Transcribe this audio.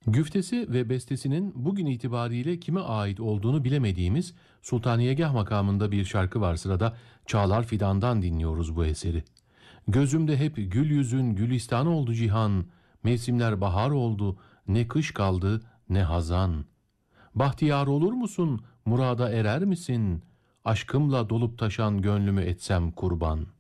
Güftesi ve bestesinin bugün itibariyle kime ait olduğunu bilemediğimiz Sultaniyegah makamında bir şarkı var sırada. Çağlar Fidan'dan dinliyoruz bu eseri. Gözümde hep gül yüzün gülistan oldu cihan, mevsimler bahar oldu, ne kış kaldı ne hazan. Bahtiyar olur musun, murada erer misin? Aşkımla dolup taşan gönlümü etsem kurban.''